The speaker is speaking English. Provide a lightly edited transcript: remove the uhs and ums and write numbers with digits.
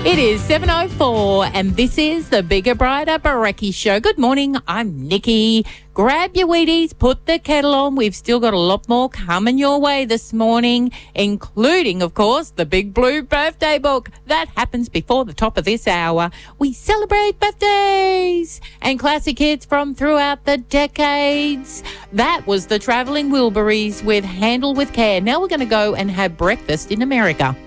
It is 7:04 and this is the Bigger Brighter Bareki Show. Good morning, I'm Nikki. Grab your Wheaties, put the kettle on. We've still got a lot more coming your way this morning, including, of course, the Big Blue Birthday Book. That happens before the top of this hour. We celebrate birthdays and classic hits from throughout the decades. That was the Travelling Wilburys with Handle with Care. Now we're going to go and have breakfast in America.